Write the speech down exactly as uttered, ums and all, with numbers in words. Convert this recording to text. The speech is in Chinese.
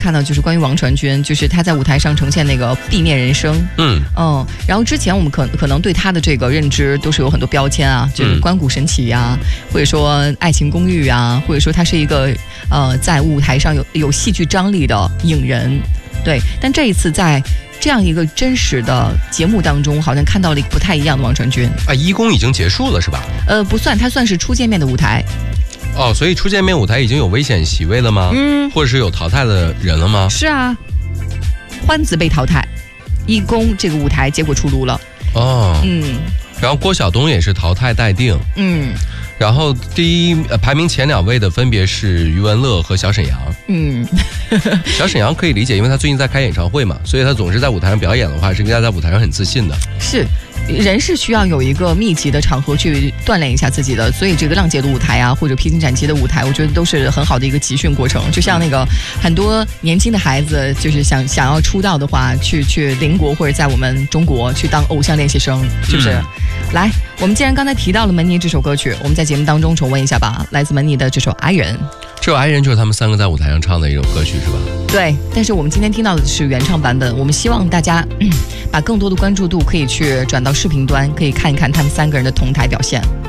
看到就是关于王传君，就是他在舞台上呈现那个地面人生， 嗯嗯，然后之前我们可可能对他的这个认知都是有很多标签啊，就是关谷神奇呀、啊嗯，或者说爱情公寓啊，或者说他是一个呃在舞台上有有戏剧张力的影人，对。但这一次在这样一个真实的节目当中，好像看到了一个不太一样的王传君。 啊，一公已经结束了是吧？ 呃，不算，他算是初见面的舞台。 哦，所以初见面舞台已经有危险席位了吗？ 嗯， 或者是有淘汰的人了吗？ 是啊，欢子被淘汰，一公这个舞台结果出炉了。 哦， 嗯， 然后郭晓东也是淘汰待定。 嗯， 然后第一、呃、排名前两位的分别是余文乐和小沈阳。 嗯， 小沈阳可以理解，因为他最近在开演唱会嘛，所以他总是在舞台上表演的话，是应该在舞台上很自信的。 是。人是需要有一个密集的场合去锻炼一下自己的，所以这个浪姐的舞台啊，或者披荆斩棘的舞台，我觉得都是很好的一个集训过程。就像那个很多年轻的孩子，就是想想要出道的话，去去邻国或者在我们中国去当偶像练习生，是不是？嗯、来，我们既然刚才提到了门尼这首歌曲，我们在节目当中重温一下吧，来自门尼的这首《爱人》。 这首《爱人》就是他们三个在舞台上唱的一首歌曲，是吧？ 对，但是我们今天听到的是原唱版本，我们希望大家、嗯、把更多的关注度可以去转到视频端，可以看一看他们三个人的同台表现。